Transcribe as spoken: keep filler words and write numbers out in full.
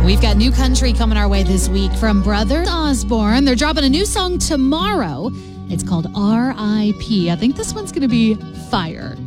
We've got new country coming our way this week from Brothers Osborne. They're dropping a new song tomorrow. It's called R I P I think this one's going to be fire.